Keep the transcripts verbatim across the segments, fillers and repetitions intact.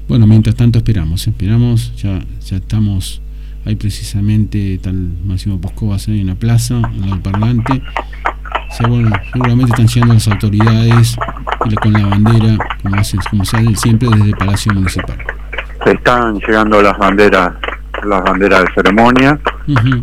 Bueno, mientras tanto esperamos, esperamos, ya, ya estamos ahí precisamente, tal Máximo Poscovas en la plaza, en el parlante. O sea, bueno, seguramente están llegando las autoridades con la bandera, como hacen, como se hace siempre desde el Palacio Municipal. Están llegando las banderas, las banderas de ceremonia. Uh-huh.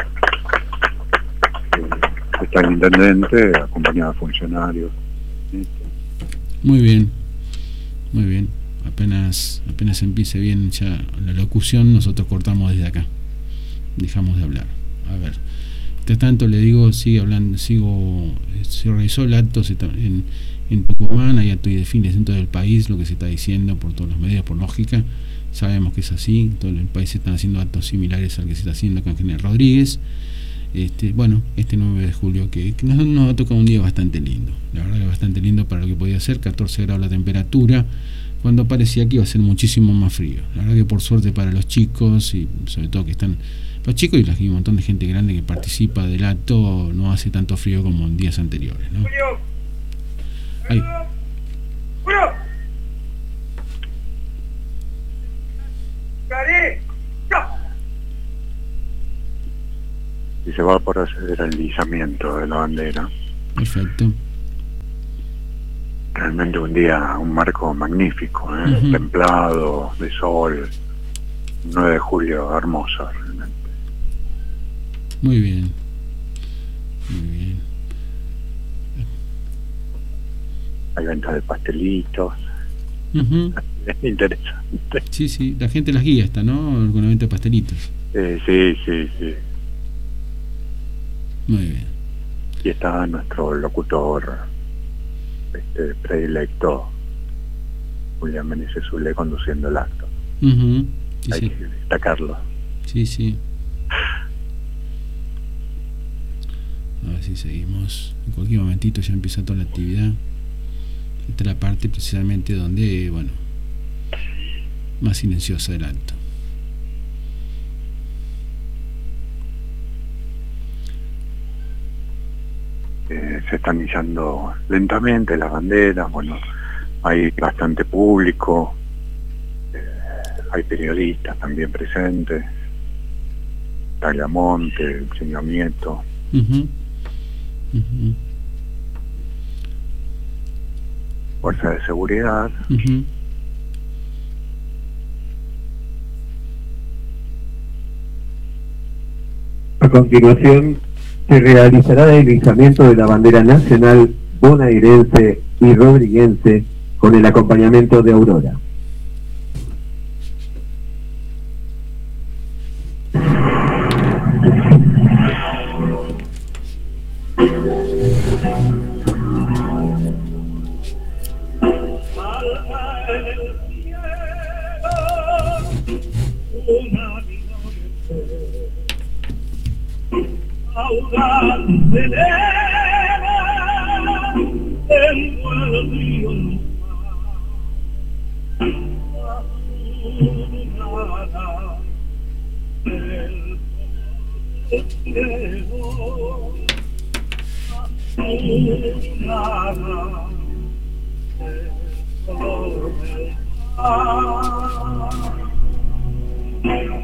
Está el intendente, acompañado de funcionarios. Muy bien, muy bien. Apenas, apenas empiece bien ya la locución, nosotros cortamos desde acá. Dejamos de hablar. A ver. Mientras tanto le digo, sigue hablando, sigo, se realizó el acto en, en Tucumán, hay acto y desfiles dentro del país, lo que se está diciendo por todos los medios, por lógica, sabemos que es así, todo el país se están haciendo actos similares al que se está haciendo acá en General Rodríguez. Este, bueno, este nueve de julio que, que nos, nos ha tocado un día bastante lindo, la verdad que bastante lindo para lo que podía ser, catorce grados la temperatura, cuando parecía que iba a ser muchísimo más frío. La verdad que por suerte para los chicos y sobre todo que están los chicos y, y un montón de gente grande que participa del acto, no hace tanto frío como en días anteriores, ¿no? Ahí. Y se va a proceder al izamiento de la bandera. Perfecto. Realmente un día, un marco magnífico, ¿eh? Uh-huh. Templado, de sol, nueve de julio, hermoso realmente. Muy bien, muy bien. Hay ventas de pastelitos. Uh-huh. Es interesante. Sí, sí, la gente las guía está, ¿no? Con la venta de pastelitos. Eh, sí, sí, sí. Muy bien. Y está nuestro locutor este predilecto, Julián Meneses Zule, conduciendo el acto. Uh-huh. Sí, Hay sí. que destacarlo. Sí, sí. A ver si seguimos. En cualquier momentito ya empieza toda la actividad. Esta es la parte precisamente donde, bueno, más silenciosa del acto. Eh, se están izando lentamente las banderas, bueno, hay bastante público, eh, hay periodistas también presentes, Tagliamonte, el señor Nieto. Uh-huh. Uh-huh. Fuerza de seguridad. Uh-huh. A continuación se realizará el izamiento de la bandera nacional bonaerense y rodriguense con el acompañamiento de Aurora. Ah